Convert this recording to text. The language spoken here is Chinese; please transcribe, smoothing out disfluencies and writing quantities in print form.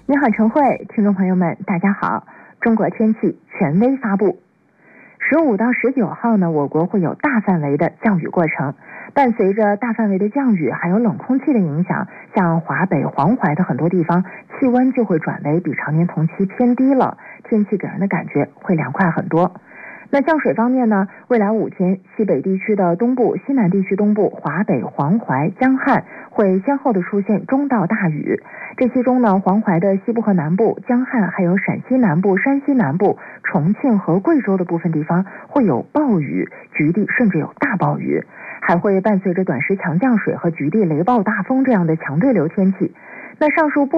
你好，陈慧，听众朋友们，大家好。中国天气权威发布，15到19号呢，我国会有大范围的降雨过程。伴随着大范围的降雨，还有冷空气的影响，像华北、黄淮的很多地方，气温就会转为比常年同期偏低了，天气给人的感觉会凉快很多。那降水方面呢，未来5天，西北地区的东部、西南地区东部、华北、黄淮、江汉会先后的出现中到大雨。这其中呢，黄淮的西部和南部、江汉还有陕西南部、山西南部、重庆和贵州的部分地方会有暴雨，局地甚至有大暴雨，还会伴随着短时强降水和局地雷暴大风这样的强对流天气。那上述